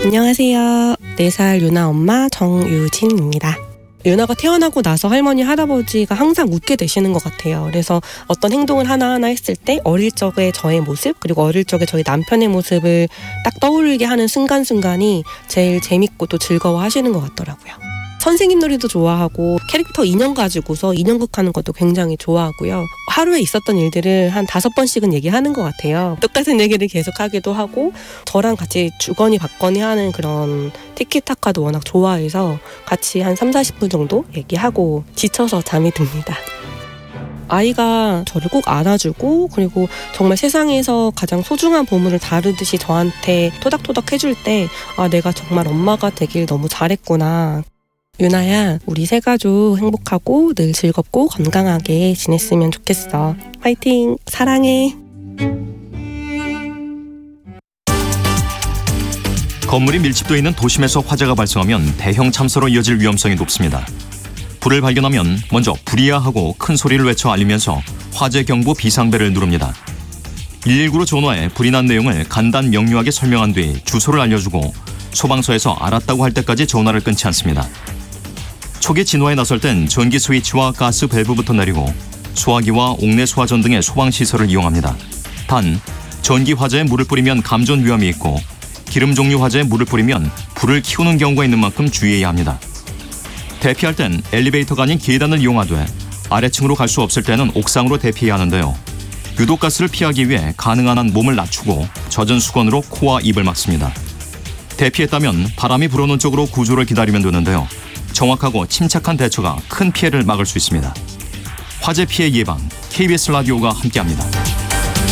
안녕하세요. 4살 유나 엄마 정유진입니다. 유나가 태어나고 나서 할머니, 할아버지가 항상 웃게 되시는 것 같아요. 그래서 어떤 행동을 하나하나 했을 때 어릴 적의 저의 모습, 그리고 어릴 적의 저희 남편의 모습을 딱 떠올리게 하는 순간순간이 제일 재밌고 또 즐거워하시는 것 같더라고요. 선생님 놀이도 좋아하고 캐릭터 인형 가지고서 인형극 하는 것도 굉장히 좋아하고요. 하루에 있었던 일들을 한 5번씩은 얘기하는 것 같아요. 똑같은 얘기를 계속하기도 하고 저랑 같이 주거니 받거니 하는 그런 티키타카도 워낙 좋아해서 같이 한 30-40분 정도 얘기하고 지쳐서 잠이 듭니다. 아이가 저를 꼭 안아주고 그리고 정말 세상에서 가장 소중한 보물을 다루듯이 저한테 토닥토닥 해줄 때 내가 정말 엄마가 되길 너무 잘했구나. 유나야, 우리 세 가족 행복하고 늘 즐겁고 건강하게 지냈으면 좋겠어. 화이팅! 사랑해! 건물이 밀집되어 있는 도심에서 화재가 발생하면 대형 참사로 이어질 위험성이 높습니다. 불을 발견하면 먼저 불이야 하고 큰 소리를 외쳐 알리면서 화재 경보 비상벨을 누릅니다. 119로 전화해 불이 난 내용을 간단 명료하게 설명한 뒤 주소를 알려주고 소방서에서 알았다고 할 때까지 전화를 끊지 않습니다. 초기 진화에 나설 땐 전기 스위치와 가스 밸브부터 내리고 소화기와 옥내 소화전 등의 소방시설을 이용합니다. 단, 전기 화재에 물을 뿌리면 감전 위험이 있고 기름 종류 화재에 물을 뿌리면 불을 키우는 경우가 있는 만큼 주의해야 합니다. 대피할 땐 엘리베이터가 아닌 계단을 이용하되 아래층으로 갈 수 없을 때는 옥상으로 대피해야 하는데요. 유독가스를 피하기 위해 가능한 한 몸을 낮추고 젖은 수건으로 코와 입을 막습니다. 대피했다면 바람이 불어오는 쪽으로 구조를 기다리면 되는데요. 정확하고 침착한 대처가 큰 피해를 막을 수 있습니다. 화재 피해 예방, KBS 라디오가 함께합니다.